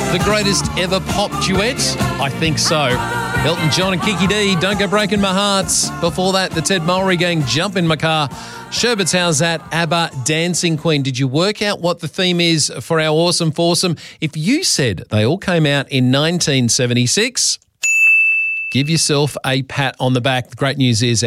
The greatest ever pop duet? I think so. Elton John and Kiki D, Don't Go Breaking My Hearts. Before that, the Ted Mulry Gang, Jump in My Car. Sherbet's How's That? ABBA, Dancing Queen. Did you work out what the theme is for our awesome foursome? If you said they all came out in 1976, give yourself a pat on the back. The great news is